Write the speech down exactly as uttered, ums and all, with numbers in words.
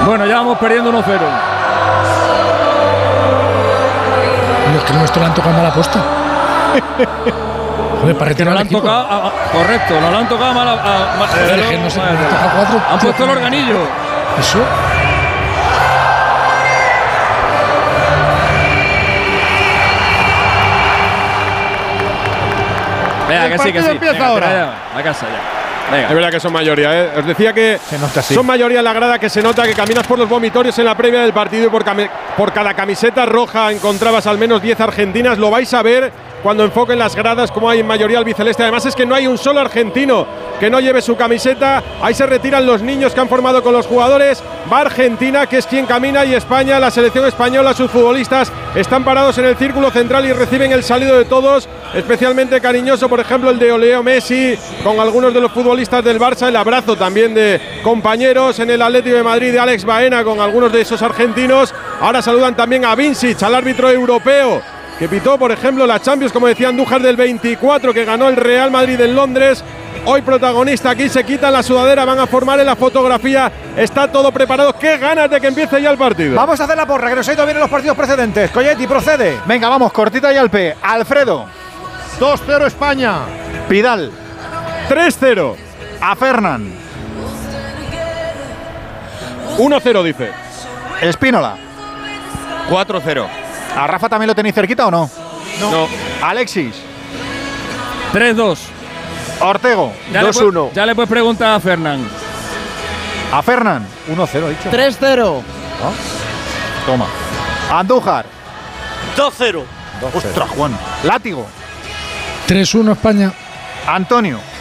Bueno, ya vamos perdiendo uno cero. Es que el nuestro le han tocado mal apuesta. Joder, para que no lo han tocado, a, a, correcto, no lo han tocado mal. A, a, a, Joder, eh, que no sé, vale, le toca cuatro. Han puesto el organillo. Eso. Venga, que sí, que sí. Empieza Venga, ahora. Ya, a casa ya. Venga. Es verdad que son mayoría, ¿eh? Os decía que se nota así. Son mayoría en la grada, que se nota que caminas por los vomitorios en la previa del partido y por, por cada camiseta roja encontrabas al menos diez argentinas. Lo vais a ver cuando enfoquen las gradas, como hay en mayoría albiceleste. Además es que no hay un solo argentino que no lleve su camiseta. Ahí se retiran los niños que han formado con los jugadores. Va Argentina, que es quien camina, y España, la selección española, sus futbolistas están parados en el círculo central y reciben el saludo de todos. Especialmente cariñoso, por ejemplo, el de Leo Messi, con algunos de los futbolistas del Barça, el abrazo también de compañeros en el Atlético de Madrid de Alex Baena con algunos de esos argentinos. Ahora saludan también a Vincic, al árbitro europeo, que pitó, por ejemplo, la Champions, como decía Andújar, del veinticuatro, que ganó el Real Madrid en Londres. Hoy protagonista aquí, se quitan la sudadera, van a formar en la fotografía. Está todo preparado. ¡Qué ganas de que empiece ya el partido! Vamos a hacer la porra, que nos ha ido bien en los partidos precedentes. Colletti, procede. Venga, vamos, cortita y al P. Alfredo. dos cero España. Pidal. tres cero. A Fernan. uno cero, dice. Espínola. cuatro cero. ¿A Rafa también lo tenéis cerquita o no? No. no. Alexis. tres dos. Ortego. dos uno. Ya le puedes preguntar a Fernán. A Fernan. uno cero, dicho. tres cero. ¿No? Toma. Andújar. dos cero. Ostras, Juan. Látigo. tres uno España. Antonio.